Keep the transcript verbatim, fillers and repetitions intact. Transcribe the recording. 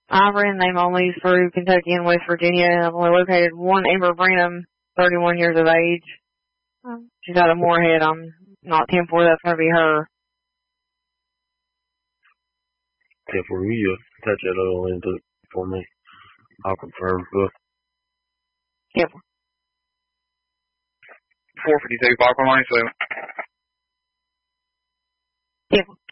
I ran name only through Kentucky and West Virginia. I've only located one Amber Branham, thirty-one years of age. She's out of Moorhead. I'm not ten four. That's going to be her. ten four, you touch that little into for me. I'll confirm. But Yep. four fifty-two, five one nine seven. Yep.